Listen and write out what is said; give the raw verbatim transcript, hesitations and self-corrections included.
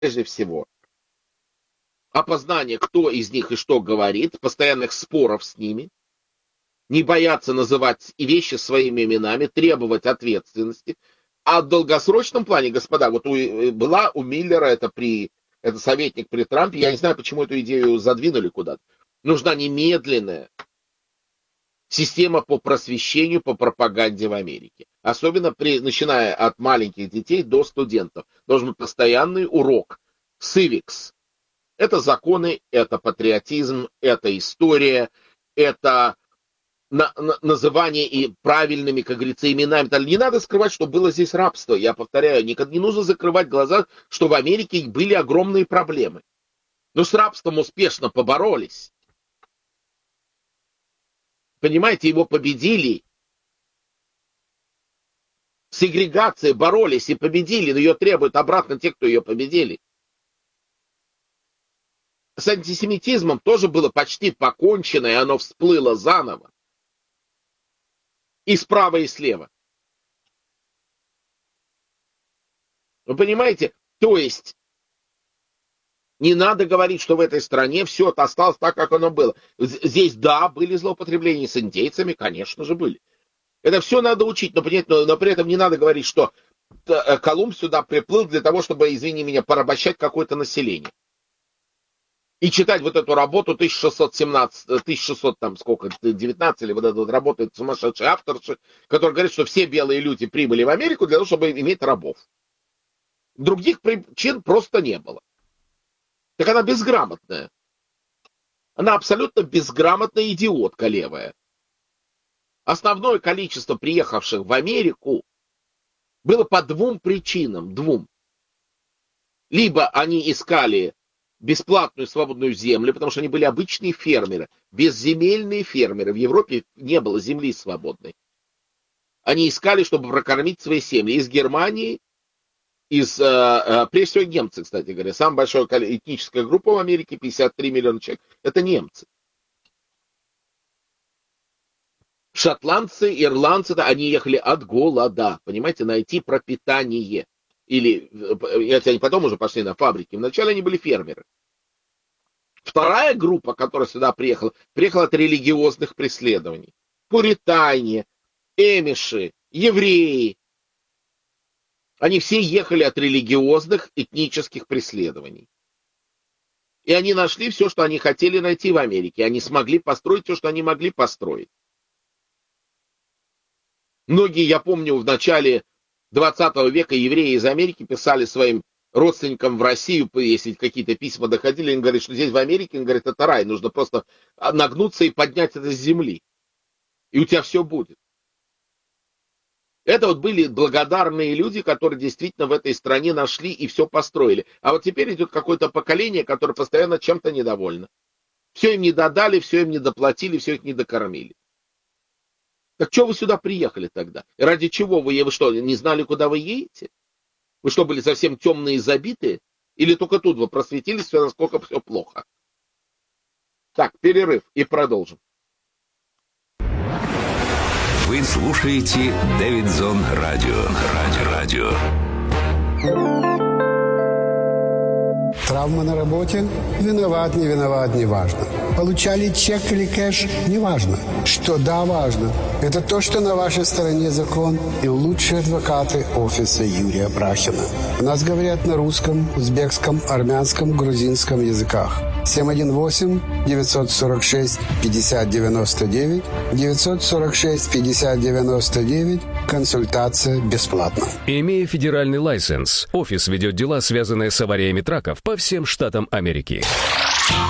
прежде всего опознание, кто из них и что говорит, постоянных споров с ними, не бояться называть вещи своими именами, требовать ответственности. А в долгосрочном плане, господа, вот у, была у Миллера, это, при, это советник при Трампе, я не знаю, почему эту идею задвинули куда-то, нужна немедленная система по просвещению, по пропаганде в Америке. Особенно при, начиная от маленьких детей до студентов. Должен быть постоянный урок. Civics. Это законы, это патриотизм, это история, это на, на, называние и правильными, как говорится, именами. Не надо скрывать, что было здесь рабство. Я повторяю, не, не нужно закрывать глаза, что в Америке были огромные проблемы. Но с рабством успешно поборолись. Понимаете, его победили. Сегрегация боролись и победили, но ее требуют обратно те, кто ее победили. С антисемитизмом тоже было почти покончено, и оно всплыло заново. И справа, и слева. Вы понимаете? То есть, не надо говорить, что в этой стране все это осталось так, как оно было. Здесь, да, были злоупотребления с индейцами, конечно же, были. Это все надо учить, но, но, но при этом не надо говорить, что Колумб сюда приплыл для того, чтобы, извини меня, порабощать какое-то население. И читать вот эту работу тысяча шестьсот семнадцать, тысяча шестьсот, там, сколько, девятнадцать, или вот эта вот работает сумасшедший автор, который говорит, что все белые люди прибыли в Америку для того, чтобы иметь рабов. Других причин просто не было. Так она безграмотная. Она абсолютно безграмотная идиотка левая. Основное количество приехавших в Америку было по двум причинам. Двум. Либо они искали бесплатную свободную землю, потому что они были обычные фермеры, безземельные фермеры. В Европе не было земли свободной. Они искали, чтобы прокормить свои семьи. Из Германии, из, прежде всего, немцы, кстати говоря. Самая большая этническая группа в Америке, пятьдесят три миллиона человек, это немцы. Шотландцы, ирландцы, они ехали от голода, понимаете, найти пропитание. Или, они потом уже пошли на фабрики. Вначале они были фермеры. Вторая группа, которая сюда приехала, приехала от религиозных преследований. Пуритане, эмиши, евреи. Они все ехали от религиозных этнических преследований. И они нашли все, что они хотели найти в Америке. Они смогли построить все, что они могли построить. Многие, я помню, в начале двадцатого века евреи из Америки писали своим родственникам в Россию, если какие-то письма доходили, они говорят, что здесь в Америке, они говорят, это рай, нужно просто нагнуться и поднять это с земли. И у тебя все будет. Это вот были благодарные люди, которые действительно в этой стране нашли и все построили. А вот теперь идет какое-то поколение, которое постоянно чем-то недовольно. Все им не додали, все им не доплатили, все их не докормили. Так что вы сюда приехали тогда? И ради чего вы, вы что, не знали, куда вы едете? Вы что, были совсем темные и забитые? Или только тут вы просветились, все, насколько все плохо? Так, перерыв и продолжим. Вы слушаете Дэвидзон Радио. Радио. Радио. Травма на работе? Виноват, не виноват, не важно. Получали чек или кэш? Не важно. Что да, важно. Это то, что на вашей стороне закон и лучшие адвокаты офиса Юрия Брахина. У нас говорят на русском, узбекском, армянском, грузинском языках. семь один восемь девятьсот сорок шесть пятьдесят девяносто девять девятьсот сорок шесть пятьдесят девяносто девять. Консультация бесплатна. Имея федеральный лайсенс, офис ведет дела, связанные с авариями траков по всем штатам Америки.